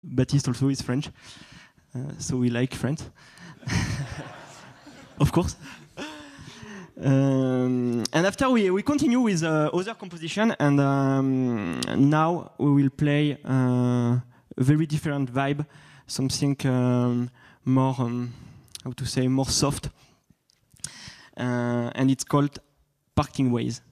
Baptiste also is French, so we like France, of course. And after we continue with other composition, and now we will play a very different vibe, something more, how to say, more soft, and it's called Parting Ways.